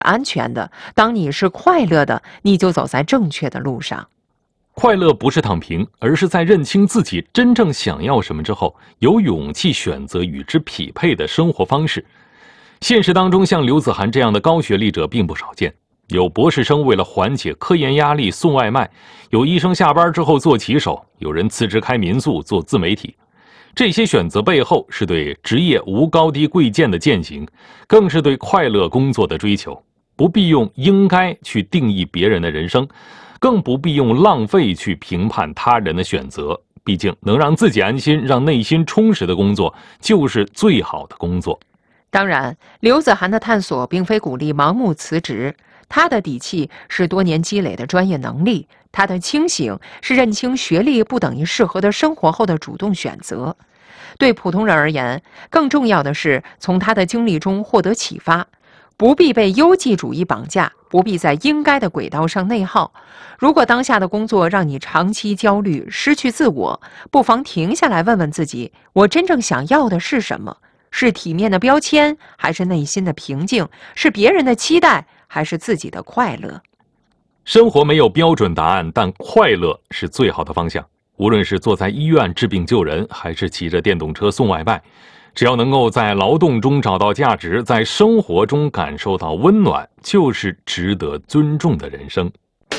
安全的，当你是快乐的，你就走在正确的路上。 快乐不是躺平，而是在认清自己真正想要什么之后，有勇气选择与之匹配的生活方式。现实当中，像刘子涵这样的高学历者并不少见。有博士生为了缓解科研压力送外卖，有医生下班之后做骑手，有人辞职开民宿做自媒体。这些选择背后是对职业无高低贵贱的践行，更是对快乐工作的追求。不必用应该去定义别人的人生，更不必用浪费去评判他人的选择。毕竟能让自己安心、让内心充实的工作，就是最好的工作。 当然，刘子涵的探索并非鼓励盲目辞职，他的底气是多年积累的专业能力，他的清醒是认清学历不等于适合的生活后的主动选择。对普通人而言，更重要的是从他的经历中获得启发，不必被优绩主义绑架，不必在应该的轨道上内耗。如果当下的工作让你长期焦虑、失去自我，不妨停下来问问自己，我真正想要的是什么？是体面的标签，还是内心的平静？是别人的期待，还是自己的快乐？ 生活没有标准答案，但快乐是最好的方向。无论是坐在医院治病救人，还是骑着电动车送外卖，只要能够在劳动中找到价值，在生活中感受到温暖，就是值得尊重的人生。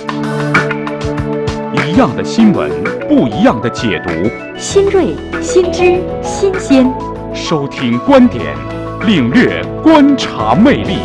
一样的新闻，不一样的解读， 新锐、新知、新鲜。 收听观点，领略观察魅力。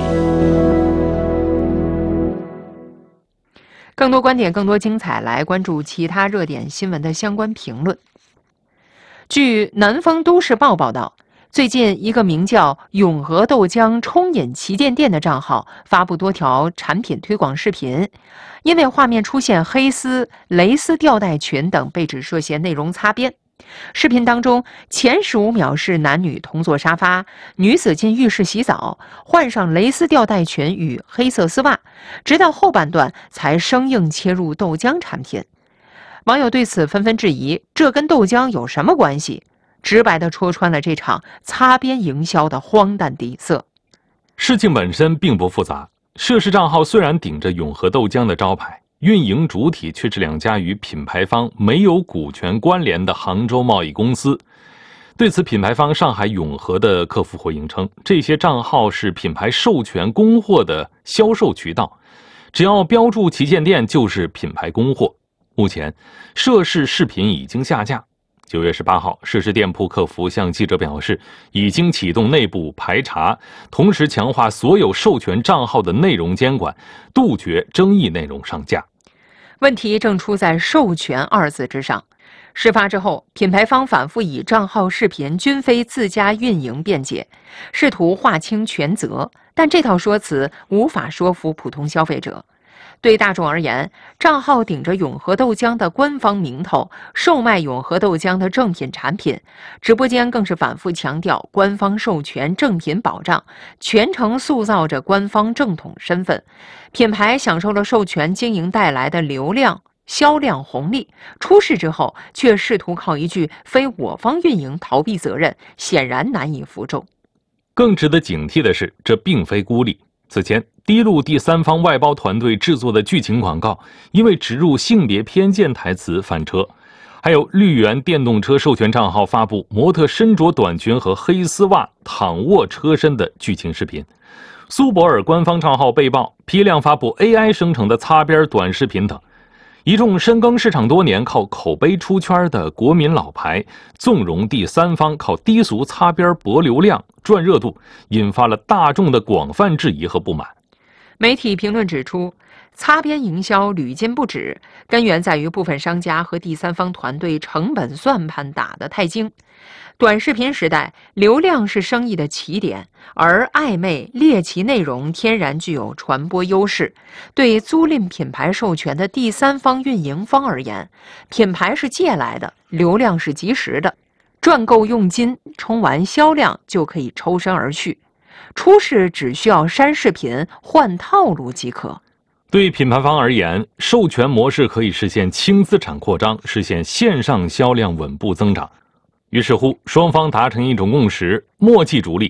更多观点，更多精彩，来关注其他热点新闻的相关评论。据南方都市报报道，最近一个名叫永和豆浆冲饮旗舰店的账号发布多条产品推广视频，因为画面出现黑丝、蕾丝吊带裙等，被指涉嫌内容擦边。视频当中，前15秒是男女同坐沙发，女子进浴室洗澡，换上蕾丝吊带裙与黑色丝袜，直到后半段才生硬切入豆浆产品。网友对此纷纷质疑，这跟豆浆有什么关系？直白地戳穿了这场擦边营销的荒诞底色。 事情本身并不复杂，涉事账号虽然顶着永和豆浆的招牌，运营主体却是2家与品牌方没有股权关联的杭州贸易公司。对此，品牌方上海永和的客服回应称，这些账号是品牌授权供货的销售渠道，只要标注旗舰店就是品牌供货。目前，涉事视频已经下架。9月18号，涉事店铺客服向记者表示，已经启动内部排查，同时强化所有授权账号的内容监管，杜绝争议内容上架。 问题正出在授权2字之上。事发之后，品牌方反复以账号视频均非自家运营辩解，试图划清权责，但这套说辞无法说服普通消费者。对大众而言，账号顶着永和豆浆的官方名头，售卖永和豆浆的正品产品，直播间更是反复强调官方授权、正品保障，全程塑造着官方正统身份。品牌享受了授权经营带来的流量、销量红利，出事之后却试图靠一句非我方运营逃避责任，显然难以服众。 更值得警惕的是，这并非孤立。此前，滴露第三方外包团队制作的剧情广告，因为植入性别偏见台词翻车；还有绿源电动车授权账号发布模特身着短裙和黑丝袜躺卧车身的剧情视频；苏泊尔官方账号被曝批量发布 AI 生成的擦边短视频等。一众深耕市场多年、靠口碑出圈的国民老牌，纵容第三方靠低俗擦边博流量、赚热度，引发了大众的广泛质疑和不满。 媒体评论指出，擦边营销屡禁不止，根源在于部分商家和第三方团队成本算盘打得太精。短视频时代，流量是生意的起点，而暧昧猎奇内容天然具有传播优势。对租赁品牌授权的第三方运营方而言，品牌是借来的，流量是及时的，赚够佣金，冲完销量就可以抽身而去。出事只需要删视频、换套路即可。 对品牌方而言，授权模式可以实现轻资产扩张，实现线上销量稳步增长。于是乎，双方达成一种共识，默契逐利，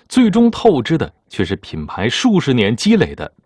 最终透支的却是品牌数十年积累的